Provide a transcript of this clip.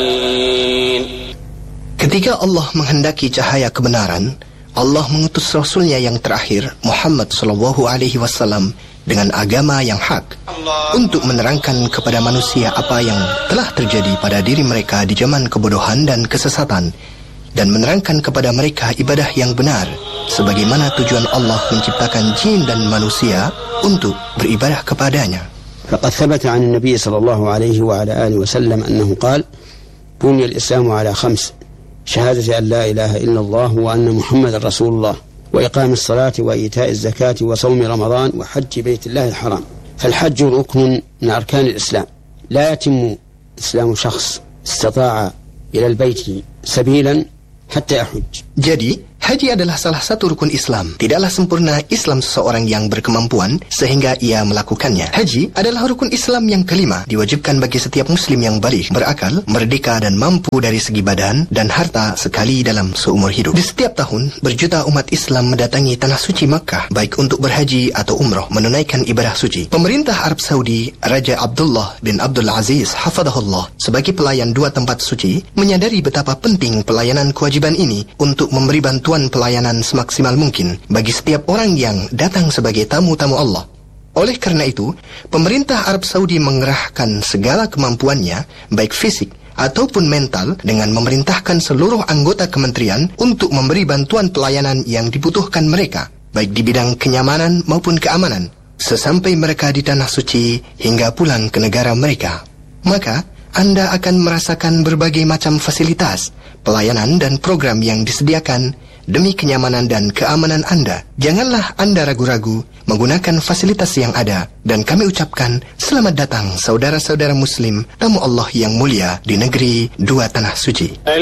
Ketika Allah menghendaki cahaya kebenaran, Allah mengutus Rasulnya yang terakhir, Muhammad SAW, dengan agama yang hak untuk menerangkan kepada manusia apa yang telah terjadi pada diri mereka di zaman kebodohan dan kesesatan, dan menerangkan kepada mereka ibadah yang benar, sebagaimana tujuan Allah menciptakan jin dan manusia untuk beribadah kepadanya. فقد ثبت عن النبي صلى الله عليه وعلى آله وسلم أنه قال: بني الإسلام على 5: شهادة أن لا إله إلا الله وأن محمد رسول الله، وإقام الصلاة وإيتاء الزكاة وصوم رمضان وحج بيت الله الحرام. فالحج ركن من أركان الإسلام، لا يتم إسلام شخص استطاع إلى البيت سبيلا حتى يحج. Jadi, haji adalah salah satu rukun Islam. Tidaklah sempurna Islam seseorang yang berkemampuan sehingga ia melakukannya. Haji adalah rukun Islam yang kelima, diwajibkan bagi setiap muslim yang baligh, berakal, merdeka dan mampu dari segi badan dan harta sekali dalam seumur hidup. Di setiap tahun, berjuta umat Islam mendatangi tanah suci Makkah, baik untuk berhaji atau umrah, menunaikan ibadah suci. Pemerintah Arab Saudi, Raja Abdullah bin Abdul Aziz hafadhahullah, sebagai pelayan dua tempat suci, menyadari betapa penting pelayanan kewajiban ini untuk memberi bantuan pelayanan semaksimal mungkin bagi setiap orang yang datang sebagai tamu-tamu Allah. Oleh karena itu, pemerintah Arab Saudi mengerahkan segala kemampuannya, baik fisik ataupun mental, dengan memerintahkan seluruh anggota kementerian untuk memberi bantuan pelayanan yang dibutuhkan mereka, baik di bidang kenyamanan maupun keamanan, sesampai mereka di tanah suci hingga pulang ke negara mereka. Maka, Anda akan merasakan berbagai macam fasilitas, pelayanan dan program yang disediakan demi kenyamanan dan keamanan Anda. Janganlah Anda ragu-ragu menggunakan fasilitas yang ada, dan kami ucapkan selamat datang saudara-saudara muslim, tamu Allah yang mulia di negeri dua tanah suci.